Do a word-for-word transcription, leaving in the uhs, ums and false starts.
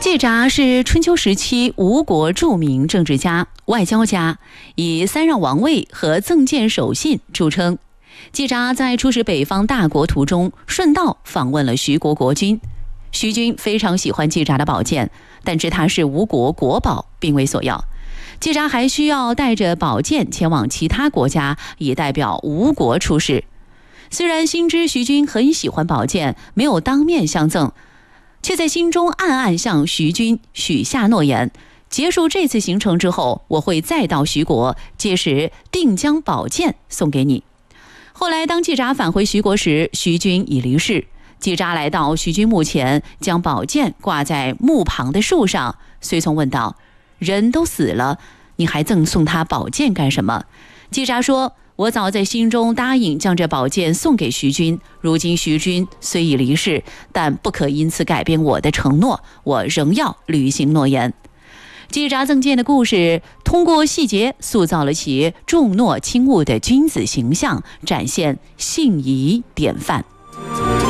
季札是春秋时期吴国著名政治家、外交家，以三让王位和赠谏守信著称。季札在出使北方大国途中，顺道访问了徐国国君。徐君非常喜欢季札的宝剑，但知它是吴国国宝，并未索要。季札还需要带着宝剑前往其他国家，以代表吴国出使。虽然心知徐君很喜欢宝剑，没有当面相赠，却在心中暗暗向徐君许下诺言：结束这次行程之后，我会再到徐国，届时定将宝剑送给你。后来当季札返回徐国时，徐君已离世。季札来到徐君墓前，将宝剑挂在墓旁的树上，随从问道：人都死了，你还赠送他宝剑干什么？季札说：我早在心中答应将这宝剑送给徐君，如今徐君虽已离世，但不可因此改变我的承诺，我仍要履行诺言。季札赠剑的故事，通过细节塑造了其重诺轻物的君子形象，展现信仪典范。